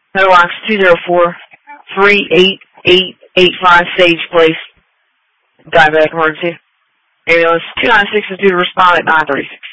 Mailbox 204-388-85 Sage Place. Diabetic emergency. Ambulance 296 is due to respond at 9:36.